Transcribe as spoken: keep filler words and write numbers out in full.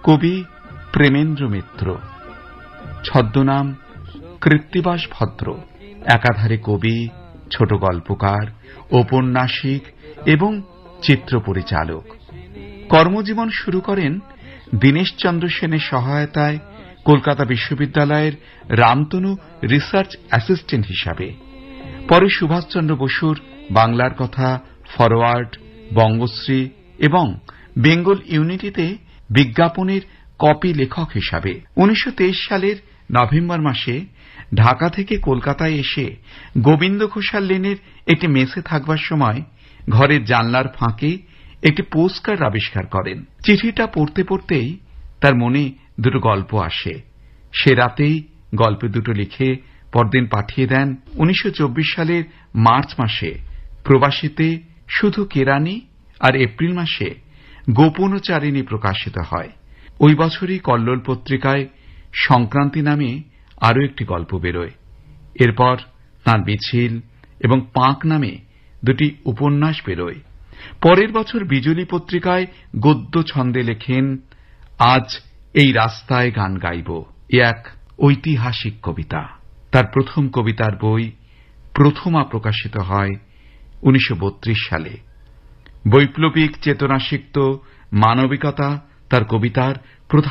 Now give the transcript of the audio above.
কবি প্রেমেন্দ্র মিত্র, ছদ্মনাম কৃত্তিবাস ভদ্র, একাধারে কবি, ছোট গল্পকার, ঔপন্যাসিক এবং চিত্র পরিচালক। কর্মজীবন শুরু করেন দীনেশচন্দ্র সেনের সহায়তায় কলকাতা বিশ্ববিদ্যালয়ের রামতনু রিসার্চ অ্যাসিস্ট্যান্ট হিসাবে। পরে সুভাষচন্দ্র বসুর বাংলার কথা, ফরওয়ার্ড, বঙ্গশ্রী এবং বেঙ্গল ইউনিটিতে বিজ্ঞাপনের কপি লেখক হিসাবে। উনিশশো তেইশ সালের নভেম্বর মাসে ঢাকা থেকে কলকাতায় এসে গোবিন্দ ঘোষাল লেনের একটি মেসে থাকবার সময় ঘরের জানলার ফাঁকে একটি পোস্টকার্ড আবিষ্কার করেন। চিঠিটা পড়তে পড়তেই তার মনে দুটো গল্প আসে। সে রাতেই গল্প দুটো লিখে পরদিন পাঠিয়ে দেন। উনিশশো চব্বিশ সালের মার্চ মাসে প্রবাসীতে শুধু কেরানি আর এপ্রিল মাসে গোপনচারিণী প্রকাশিত হয়। ওই বছরই কল্লোল পত্রিকায় সংক্রান্তি নামে আরও একটি গল্প বেরোয়। এরপর তাঁর মিছিল এবং পাঁক নামে দুটি উপন্যাস বেরোয়। পরের বছর বিজলি পত্রিকায় গদ্য ছন্দে লেখেন আজ এই রাস্তায় গান গাইব। এ এক ঐতিহাসিক কবিতা। তার প্রথম কবিতার বই প্রথমা প্রকাশিত হয় উনিশশো বত্রিশ সালে। বৈপ্লবিক চেতনাসিক্ত মানবিকতা তার কবিতার প্রধান